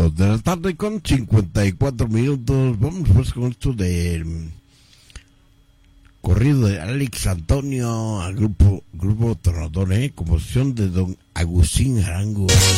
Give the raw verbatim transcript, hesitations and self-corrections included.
dos de la tarde con cincuenta y cuatro minutos. Vamos pues con esto del corrido de Alex Antonio al grupo, grupo Tronador, ¿eh? Composición de don Agustín Arango.